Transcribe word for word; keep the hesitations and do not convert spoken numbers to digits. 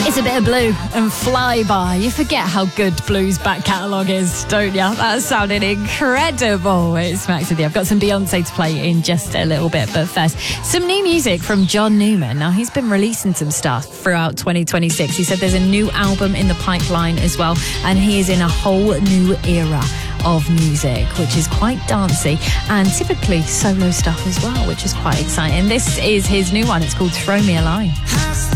It's a bit of Blue and Fly By. You forget how good Blue's back catalogue is, don't you? That sounded incredible. It's Max with you. I've got some Beyonce to play in just a little bit, but first, some new music from John Newman. Now, he's been releasing some stuff throughout twenty twenty-six. He said there's a new album in the pipeline as well, and he is in a whole new era of music, which is quite dancey, and typically solo stuff as well, which is quite exciting. This is his new one. It's called Throw Me a Line.